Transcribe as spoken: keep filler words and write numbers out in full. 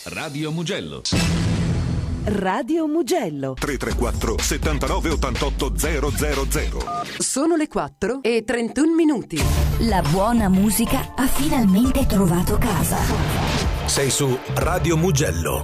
Radio Mugello. Radio Mugello. tre tre quattro settantanove ottantotto zero zero zero. Sono le quattro e trentuno minuti. La buona musica ha finalmente trovato casa. Sei su Radio Mugello.